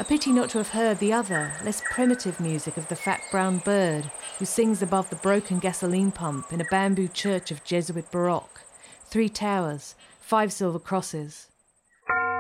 A pity not to have heard the other, less primitive music of the fat brown bird who sings above the broken gasoline pump in a bamboo church of Jesuit Baroque. 3 towers, 5 silver crosses.